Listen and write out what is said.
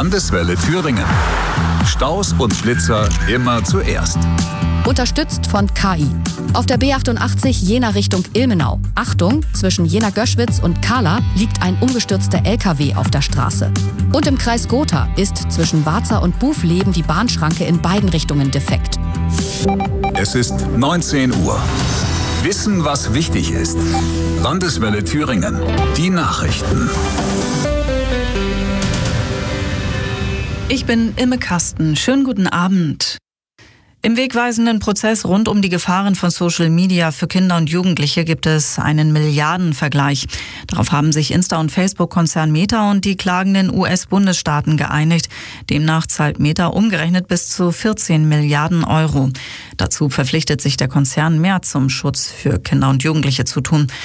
Landeswelle Thüringen. Staus und Schlitzer immer zuerst. Unterstützt von KI. Auf der B88 Jena Richtung Ilmenau. Achtung, zwischen Jena-Göschwitz und Kahla liegt ein umgestürzter LKW auf der Straße. Und im Kreis Gotha ist zwischen Warza und Bufleben die Bahnschranke in beiden Richtungen defekt. Es ist 19 Uhr. Wissen, was wichtig ist. Landeswelle Thüringen. Die Nachrichten. Ich bin Imme Kasten. Schönen guten Abend. Im wegweisenden Prozess rund um die Gefahren von Social Media für Kinder und Jugendliche gibt es einen Milliardenvergleich. Darauf haben sich Insta- und Facebook-Konzern Meta und die klagenden US-Bundesstaaten geeinigt. Demnach zahlt Meta umgerechnet bis zu 14 Milliarden Euro. Dazu verpflichtet sich der Konzern, mehr zum Schutz für Kinder und Jugendliche zu tun.